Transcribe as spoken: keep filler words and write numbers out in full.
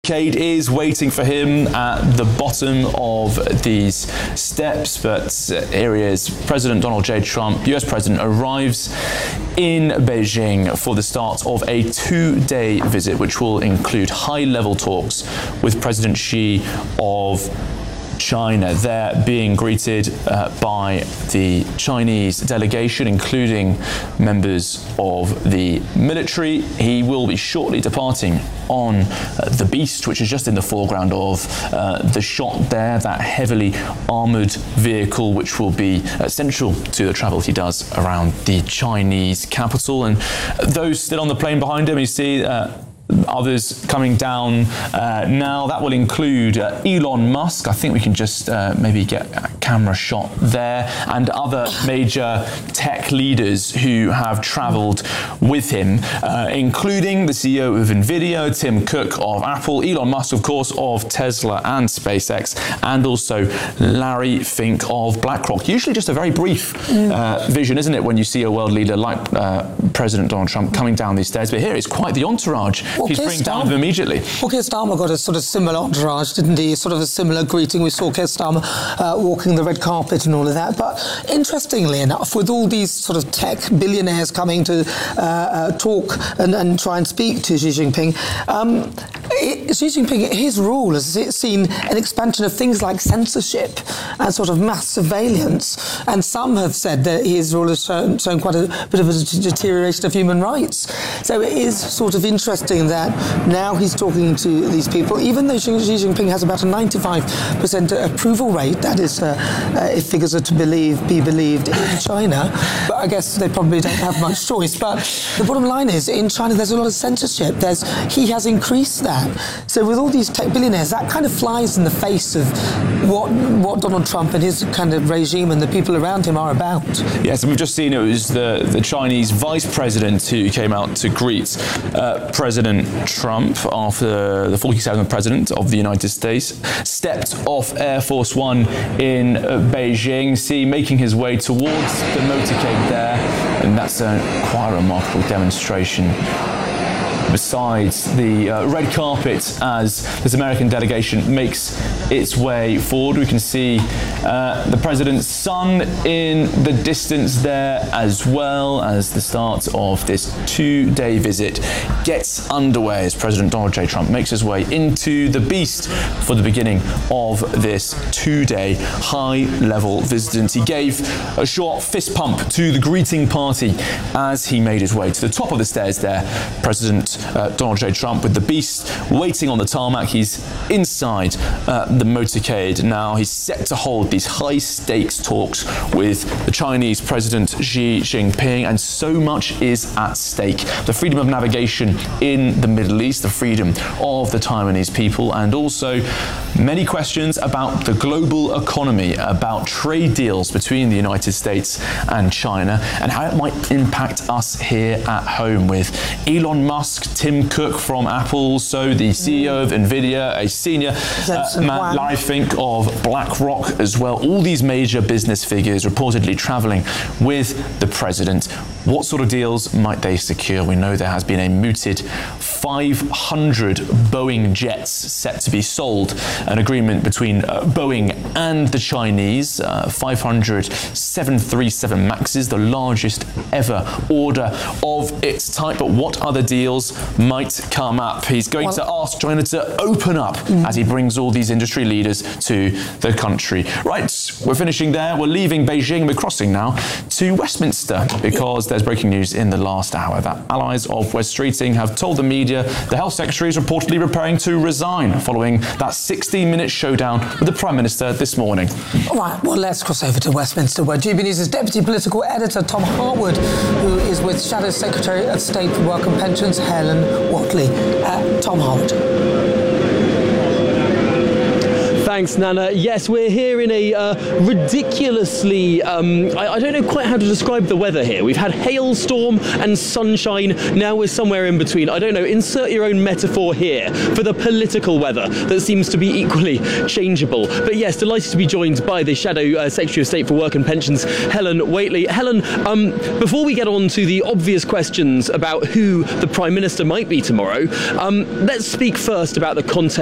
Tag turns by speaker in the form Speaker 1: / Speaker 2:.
Speaker 1: Motorcade is waiting for him at the bottom of these steps, but here he is. President Donald J. Trump, U S President, arrives in Beijing for the start of a two-day visit, which will include high-level talks with President Xi of China. They're being greeted uh, by the Chinese delegation, including members of the military. He will be shortly departing on uh, the Beast, which is just in the foreground of uh, the shot there, that heavily armoured vehicle, which will be essential to the travel he does around the Chinese capital. And those still on the plane behind him, you see uh, others coming down uh, now. That will include uh, Elon Musk. I think we can just uh, maybe get a camera shot there, and other major tech leaders who have travelled with him, uh, including the C E O of Nvidia, Tim Cook of Apple, Elon Musk, of course, of Tesla and SpaceX, and also Larry Fink of BlackRock. Usually just a very brief uh, vision, isn't it, when you see a world leader like uh, President Donald Trump coming down these stairs? But here it's quite the entourage.
Speaker 2: Well,
Speaker 1: He's bringing down with him immediately.
Speaker 2: Well, Keir Starmer got a sort of similar entourage, didn't he? Sort of a similar greeting. We saw Keir Starmer uh, walking the red carpet and all of that. But interestingly enough, with all these sort of tech billionaires coming to uh, uh, talk and, and try and speak to Xi Jinping, um, it, Xi Jinping, his rule has seen an expansion of things like censorship and sort of mass surveillance. And some have said that his rule has shown, shown quite a bit of a deterioration of human rights. So it is sort of interesting that now he's talking to these people, even though Xi Jinping has about a ninety-five percent approval rate. That is, uh, uh, if figures are to believe, be believed, in China. But I guess they probably don't have much choice. But the bottom line is, in China, there's a lot of censorship. There's, he has increased that. So with all these tech billionaires, that kind of flies in the face of what what Donald Trump and his kind of regime and the people around him are about.
Speaker 1: Yes, and we've just seen it was the, the Chinese vice president who came out to greet uh, President Trump after the forty-seventh president of the United States stepped off Air Force One in uh, Beijing. See, making his way towards the motorcade there, and that's a quite a remarkable demonstration. Besides the uh, red carpet, as this American delegation makes its way forward, we can see uh, the president's son in the distance there, as well as the start of this two-day visit gets underway as President Donald J. Trump makes his way into the Beast for the beginning of this two-day high-level visit. He gave a short fist pump to the greeting party as he made his way to the top of the stairs there. President Uh, Donald J. Trump with the Beast waiting on the tarmac. He's inside uh, the motorcade now. He's set to hold these high-stakes talks with the Chinese President Xi Jinping, and so much is at stake. The freedom of navigation in the Middle East, the freedom of the Taiwanese people, and also many questions about the global economy, about trade deals between the United States and China, and how it might impact us here at home, with Elon Musk, Tim Cook from Apple, so the C E O of Nvidia, a senior uh, man, Larry Fink of BlackRock as well. All these major business figures reportedly traveling with the president. What sort of deals might they secure? We know there has been a mooted five hundred Boeing jets set to be sold, an agreement between uh, Boeing and the Chinese, uh, five hundred seven thirty-seven Maxes, the largest ever order of its type. But what other deals might come up? He's going well, to ask China to open up mm. as he brings all these industry leaders to the country. Right, we're finishing there. We're leaving Beijing. We're crossing now to Westminster, because there's breaking news in the last hour that allies of Wes Streeting have told the media the Health Secretary is reportedly preparing to resign following that sixteen-minute showdown with the Prime Minister this morning.
Speaker 2: All right, well, let's cross over to Westminster, where G B News' Deputy Political Editor Tom Harwood, who is with Shadow Secretary of State for Work and Pensions, Helen Whatley. Uh, Tom Harwood.
Speaker 3: Thanks, Nana. Yes, we're here in a uh, ridiculously, um, I, I don't know quite how to describe the weather here. We've had hailstorm and sunshine. Now we're somewhere in between. I don't know, insert your own metaphor here for the political weather that seems to be equally changeable. But yes, delighted to be joined by the Shadow uh, Secretary of State for Work and Pensions, Helen Whately. Helen, um, before we get on to the obvious questions about who the Prime Minister might be tomorrow, um, let's speak first about the context